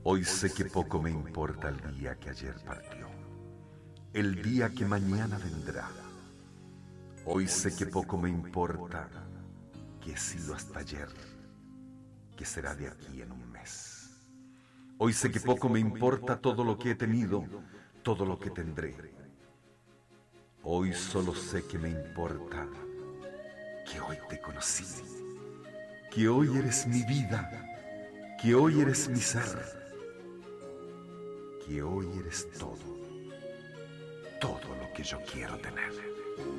Hoy sé que poco me importa el día que ayer partió, el día que mañana vendrá. Hoy sé que poco me importa que he sido hasta ayer, que será de aquí en un mes. Hoy sé que poco me importa todo lo que he tenido, todo lo que tendré. Hoy solo sé que me importa que hoy te conocí, que hoy eres mi vida, que hoy eres mi ser, que hoy eres todo, todo lo que yo quiero tener.